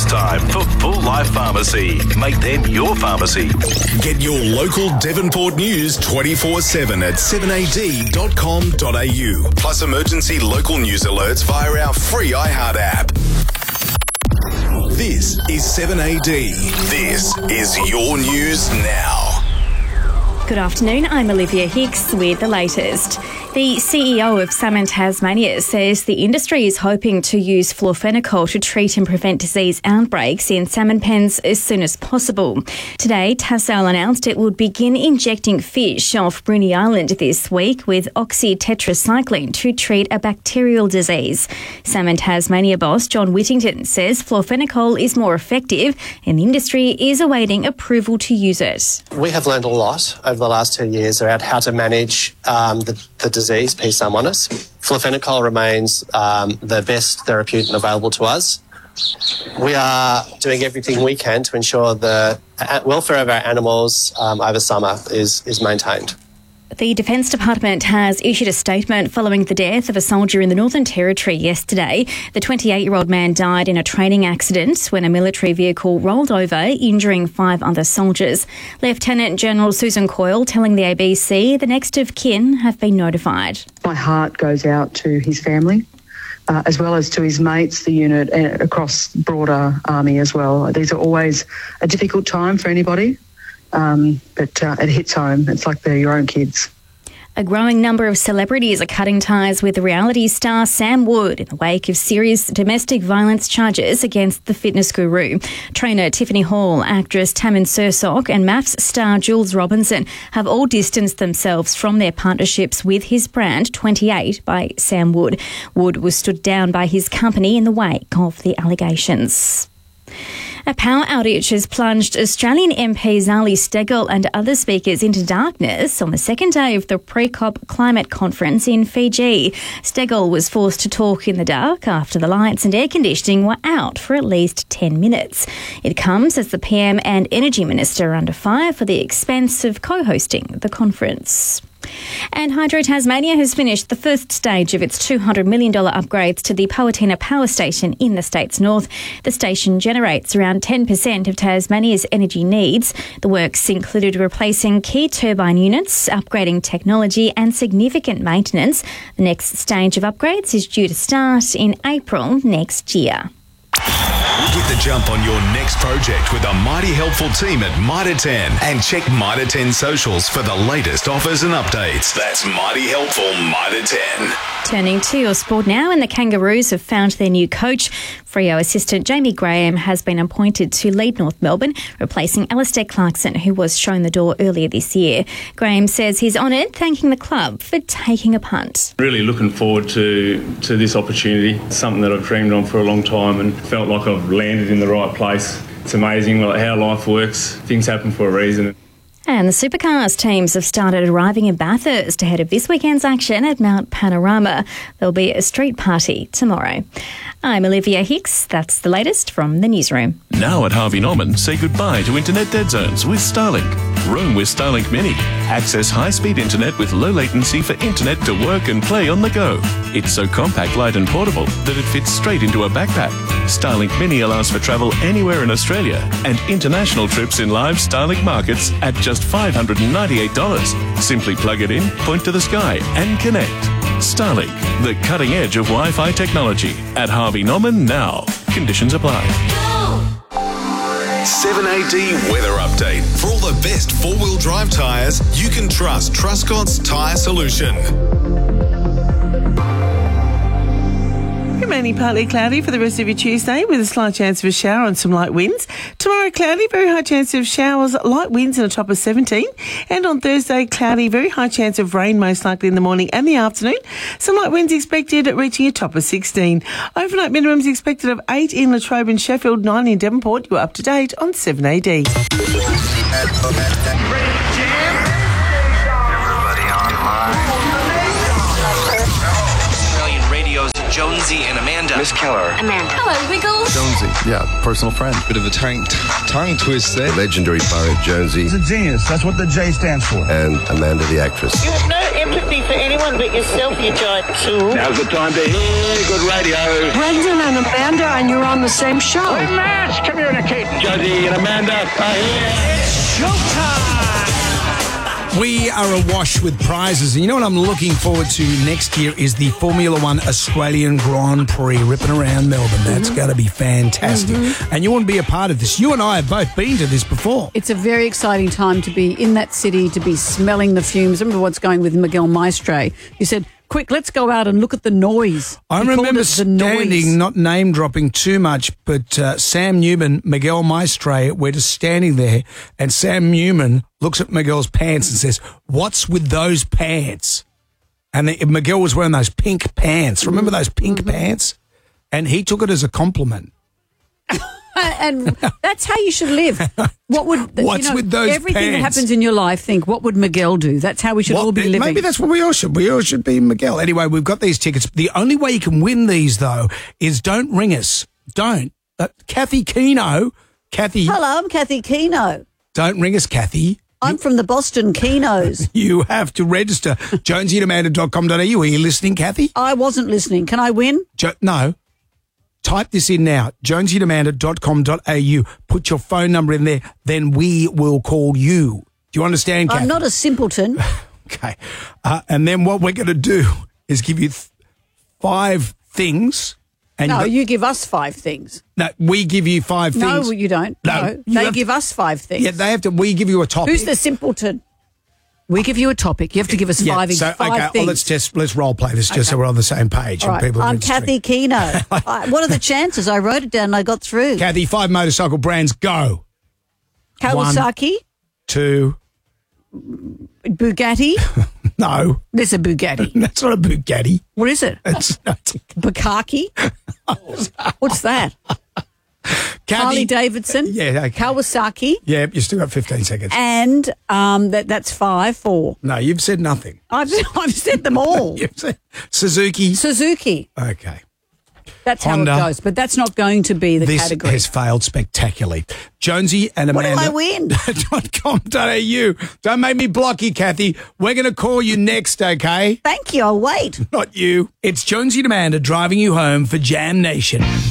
It's time for Full Life Pharmacy. Make them your pharmacy. Get your local Devonport news 24/7 at 7ad.com.au. Plus emergency local news alerts via our free iHeart app. This is 7AD. This is your news now. Good afternoon, I'm Olivia Hicks with the latest. The CEO of Salmon Tasmania says the industry is hoping to use florfenicol to treat and prevent disease outbreaks in salmon pens as soon as possible. Today, Tassal announced it would begin injecting fish off Bruny Island this week with oxytetracycline to treat a bacterial disease. Salmon Tasmania boss John Whittington says florfenicol is more effective and the industry is awaiting approval to use it. We have learned a lot over the last 2 years about how to manage the disease, P. salmonis. Florfenicol remains the best therapeutic available to us. We are doing everything we can to ensure the welfare of our animals over summer is maintained. The Defence Department has issued a statement following the death of a soldier in the Northern Territory yesterday. The 28-year-old man died in a training accident when a military vehicle rolled over, injuring 5 other soldiers. Lieutenant General Susan Coyle telling the ABC the next of kin have been notified. My heart goes out to his family, as well as to his mates, the unit, and across broader army as well. These are always a difficult time for anybody. But it hits home. It's like they're your own kids. A growing number of celebrities are cutting ties with reality star Sam Wood in the wake of serious domestic violence charges against the fitness guru. Trainer Tiffany Hall, actress Tammin Sursok and MAFS star Jules Robinson have all distanced themselves from their partnerships with his brand 28 by Sam Wood. Wood was stood down by his company in the wake of the allegations. A power outage has plunged Australian MP Zali Steggall and other speakers into darkness on the second day of the pre-COP climate conference in Fiji. Steggall was forced to talk in the dark after the lights and air conditioning were out for at least 10 minutes. It comes as the PM and Energy Minister are under fire for the expense of co-hosting the conference. And Hydro Tasmania has finished the first stage of its $200 million upgrades to the Powhatan Power Station in the state's north. The station generates around 10% of Tasmania's energy needs. The works included replacing key turbine units, upgrading technology and significant maintenance. The next stage of upgrades is due to start in April next year. Get the jump on your next project with a mighty helpful team at Mitre 10 and check Mitre 10 socials for the latest offers and updates. That's mighty helpful Mitre 10. Turning to your sport now, and the Kangaroos have found their new coach. Freo assistant Jamie Graham has been appointed to lead North Melbourne, replacing Alistair Clarkson, who was shown the door earlier this year. Graham says he's honoured, thanking the club for taking a punt. Really looking forward to this opportunity. It's something that I've dreamed on for a long time and felt like I've landed in the right place. It's amazing how life works. Things happen for a reason. And the Supercars teams have started arriving in Bathurst ahead of this weekend's action at Mount Panorama. There'll be a street party tomorrow. I'm Olivia Hicks. That's the latest from the newsroom. Now at Harvey Norman, say goodbye to internet dead zones with Starlink. Roam with Starlink Mini. Access high-speed internet with low latency for internet to work and play on the go. It's so compact, light and portable that it fits straight into a backpack. Starlink Mini allows for travel anywhere in Australia and international trips in live Starlink markets at just $598. Simply plug it in, point to the sky and connect. Starlink, the cutting edge of Wi-Fi technology. At Harvey Norman now. Conditions apply. 7AD weather update. For all the best four-wheel drive tyres, you can trust Truscott's Tyre Solution. Remaining partly cloudy for the rest of your Tuesday with a slight chance of a shower and some light winds. Tomorrow, cloudy, very high chance of showers, light winds and a top of 17. And on Thursday, cloudy, very high chance of rain, most likely in the morning and the afternoon. Some light winds expected, reaching a top of 16. Overnight minimums expected of 8 in Latrobe and Sheffield, 9 in Devonport. You're up to date on 7AD. Australian radio's Jonesy and Amanda. Miss Keller. Amanda. Hello, Wiggles. Jonesy, yeah, personal friend. Bit of a tongue twist there. The legendary poet Jonesy. He's a genius. That's what the J stands for. And Amanda, the actress. You have no empathy for anyone but yourself, you giant tool. Now's the time to hear good radio. Brendan and Amanda, and you're on the same show. We're mass communicating. Jonesy and Amanda are here. It's showtime. We are awash with prizes. And you know what I'm looking forward to next year is the Formula One Australian Grand Prix ripping around Melbourne. That's going to be fantastic. And you want to be a part of this. You and I have both been to this before. It's a very exciting time to be in that city, to be smelling the fumes. Remember what's going with Miguel Maestre. You said, quick, let's go out and look at the noise. I remember standing, not name dropping too much, but Sam Newman, Miguel Maestre, we're just standing there, and Sam Newman looks at Miguel's pants and says, "What's with those pants?" And Miguel was wearing those pink pants. Remember those pink pants? And he took it as a compliment. And that's how you should live. What's with those everything pants? that happens in your life, think, what would Miguel do? That's how we should all be living. Maybe that's what we all should. We all should be Miguel. Anyway, we've got these tickets. The only way you can win these, though, is don't ring us. Don't. Kathy Keno. Kathy. Hello, I'm Kathy Keno. Don't ring us, Kathy. I'm from the Boston Kenos. You have to register. jonesyandamanda.com.au. Are you listening, Kathy? I wasn't listening. Can I win? No. Type this in now, jonesyandamanda.com.au. Put your phone number in there, then we will call you. Do you understand, Kathy? I'm not a simpleton. Okay. And then what we're going to do is give you 5 things. And no, you give us 5 things. No, we give you 5 things. No, you don't. No, they give us 5 things. Yeah, they have to. We give you a topic. Who's the simpleton? We give you a topic. You have to give us 5 things. Let's role play this just so we're on the same page. All right. And people I'm Kathy Keno. What are the chances? I wrote it down and I got through. Kathy, 5 motorcycle brands, go. Kawasaki. 1, 2. Bugatti. No. There's a Bugatti. That's not a Bugatti. What is it? It's Bukaki. What's that? Harley Davidson. Yeah. Okay. Kawasaki. Yeah, you still got 15 seconds. And that's 5, 4. No, you've said nothing. I've said them all. You've said Suzuki. Okay. That's Honda. how it goes, but that's not going to be the category. This has failed spectacularly. Jonesy and Amanda. What do I win? .com.au. Don't make me block you, Kathy. We're going to call you next, okay? Thank you. I'll wait. Not you. It's Jonesy and Amanda driving you home for Jam Nation.